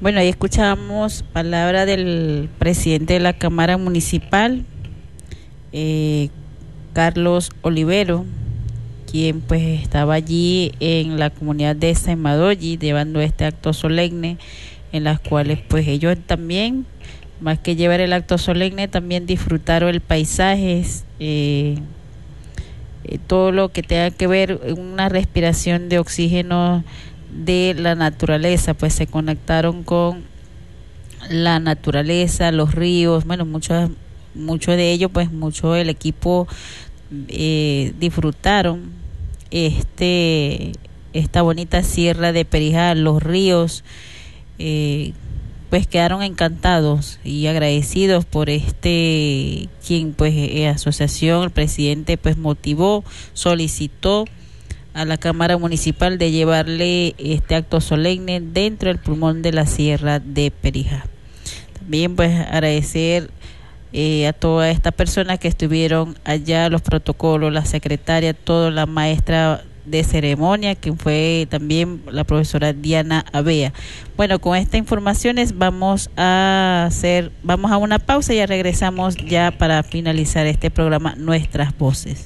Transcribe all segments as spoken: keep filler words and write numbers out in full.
Bueno, ahí escuchamos palabra del presidente de la Cámara Municipal, eh, Carlos Olivero, quien pues estaba allí en la comunidad de Saimadoyi llevando este acto solemne, en las cuales pues ellos también, más que llevar el acto solemne, también disfrutaron el paisaje, eh, eh, todo lo que tenga que ver una respiración de oxígeno de la naturaleza, pues se conectaron con la naturaleza, los ríos, bueno, muchos muchos de ellos, pues mucho del equipo eh, disfrutaron este esta bonita sierra de Perijá, los ríos, eh, pues quedaron encantados y agradecidos por este quien pues eh, asociación, el presidente pues motivó, solicitó a la Cámara Municipal de llevarle este acto solemne dentro del pulmón de la sierra de Perijá. También pues agradecer eh, a todas estas personas que estuvieron allá, los protocolos, la secretaria, toda la maestra de ceremonia, que fue también la profesora Diana Abea. Bueno, con estas informaciones vamos a hacer, vamos a una pausa y ya regresamos ya para finalizar este programa Nuestras Voces.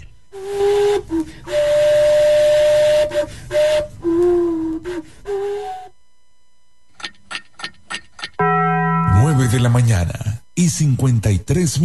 nueve de la mañana y cincuenta y tres minutos.